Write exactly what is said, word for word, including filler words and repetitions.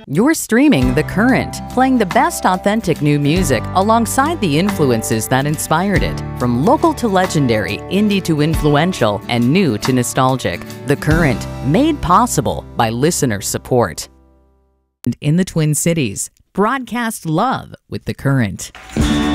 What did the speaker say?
You're streaming The Current, playing the best authentic new music alongside the influences that inspired it. From local to legendary, indie to influential, and new to nostalgic. The Current, made possible by listener support. And in the Twin Cities, broadcast love with The Current.